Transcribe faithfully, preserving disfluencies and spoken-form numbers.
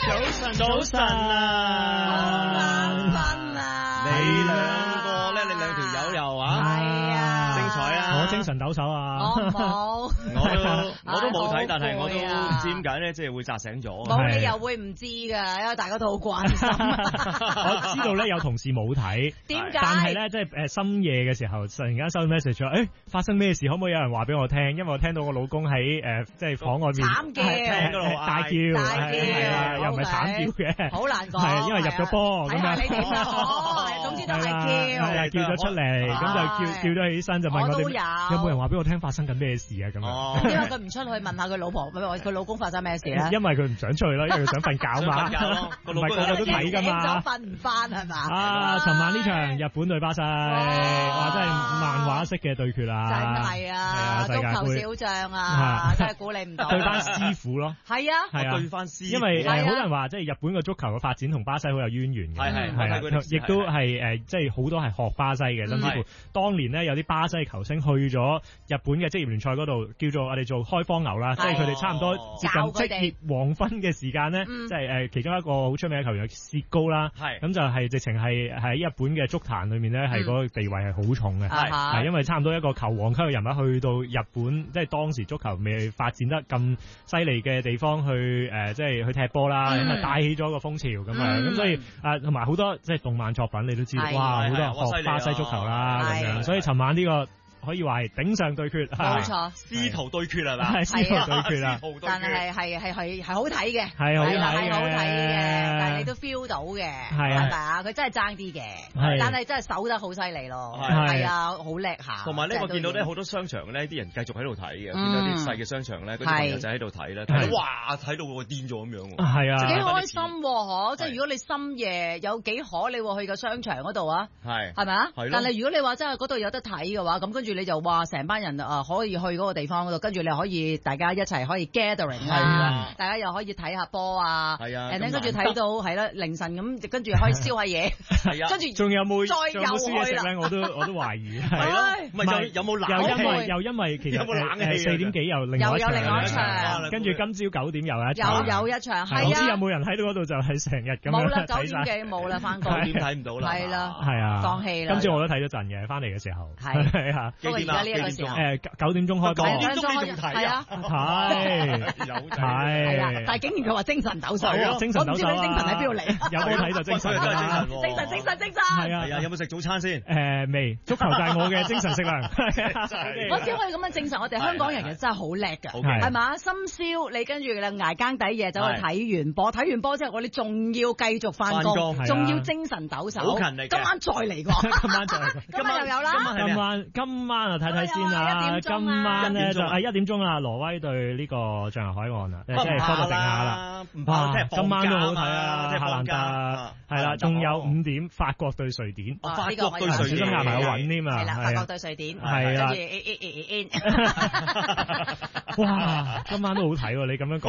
早晨，早晨啊！ 好眼瞓啊！ 你兩個咧，你兩條友又啊？ 係啊， 精彩啊！ 我精神抖擻啊！ 我冇， 我都我都冇睇，但係我都啊唔知點解咧，即係會扎醒咗。 冇理由會唔知㗎，因為大家都好關心。 我知道咧有同事冇睇， 點解？ 但係咧即係誒深夜嘅時候，突然間收到 message 話，誒發生咩事？可唔可以有人話俾我聽？因為我聽到我老公喺誒即係房外面慘叫， 大叫， 大叫， 又唔係慘叫嘅， 好難講。 係因為入咗波咁樣。 你點啊？哦，總之都係叫， 係叫咗出嚟，咁就叫叫咗起身就問我哋有冇人話俾我聽發生緊咩事啊？咁樣。 點解佢唔出去問下佢老婆，佢老公發生咩事咧？ 因為佢唔想出去咯，因為佢想瞓覺嘛。唔係個個都睇㗎嘛。 瞓唔翻係嘛？ 啊！尋晚呢場日本對巴西，哇！真係漫畫式嘅對決啊！ 真係啊！足球小將啊，真係估你唔到。 對翻師傅咯。 係啊， 係啊， 對翻師傅。 因為誒好多人話，即係日本嘅足球嘅發展同巴西好有淵源嘅。 係係係啊，亦都係誒，即係好多係學巴西嘅，甚至乎當年咧有啲巴西球星去咗日本嘅職業聯賽嗰度，叫做我哋做開荒牛啦，即係佢哋差唔多接近職業黃昏嘅時間咧，即係誒其中一個好出名嘅球員薛高啦，咁就係直情係喺日本嘅足壇裏面咧，係嗰個地位係好重嘅，係因為差唔多一個球王級嘅人物去到日本，即係當時足球未發展得咁犀利嘅地方去誒，即係去踢波啦，咁啊帶起咗個風潮咁樣，咁所以誒同埋好多即係動漫作品你都知道，哇好多人學巴西足球啦咁樣，所以尋晚呢個可以話係頂上對決， 冇錯， 師徒對決係嘛？ 係師徒對決啊！ 但係係係係係好睇嘅， 係好睇嘅， 係好睇嘅，但係你都 feel 到嘅，係啊，係啊，佢真係爭啲嘅，但係真係守得好犀利咯，係啊，好叻下。 同埋咧，我見到咧好多商場咧，啲人繼續喺度睇嘅，見到啲細嘅商場咧，嗰啲朋友仔喺度睇咧，睇到哇，睇到我癲咗咁樣喎， 係啊， 幾開心嗬！即係如果你深夜有幾可你會去個商場嗰度啊，係係咪啊？但係如果你話真係嗰度有得睇嘅話，咁跟住你就話成班人啊可以去嗰個地方嗰度，跟住你可以大家一齊可以 gathering 啊，大家又可以睇下波啊，係啊，跟住睇到係啦凌晨咁，跟住可以燒下嘢，係啊，跟住仲有冇再又去啦？ 我都我都懷疑係咯，唔係有冇冷氣？ 又因為又因為其實有冇冷氣？ 四點幾又另外一場，跟住今朝九點又有一場， 又有一場，係啊， 唔知有冇人喺到嗰度就係成日咁樣冇啦，九點幾冇啦，翻工九點睇唔到啦， 係啦， 係啊， 放棄啦。 今朝我都睇咗陣嘅，翻嚟嘅時候係係啊， 不過而家呢一個時候誒九點鐘開波， 九點鐘你仲睇啊？ 係有係， 但係竟然佢話精神抖擻， 精神抖擻， 我唔知你精神喺邊度嚟？ 有冇睇就精神， 精神精神精神精神， 係啊！有冇食早餐先？ 誒未，足球就係我嘅精神食糧。 我只可以咁樣證實，我哋香港人其實真係好叻㗎，係嘛？深宵你跟住咧捱更抵夜走去睇完波，睇完波之後我哋仲要繼續翻工，仲要精神抖擻， 好勤力。 今晚再嚟過， 今晚再嚟， 今晚又有啦。 今晚今晚啊睇睇先啊，今晚咧就係一點鐘啦，挪威對呢個象牙海岸啊，即係科特迪瓦啦。哇！今晚都好睇啊，夏蘭特係啦，仲有五點法國對瑞典， 法國對瑞典小心壓埋個穩添啊！ 係啦，法國對瑞典， 係啦。 跟住哇！今晚都好睇喎，你咁樣講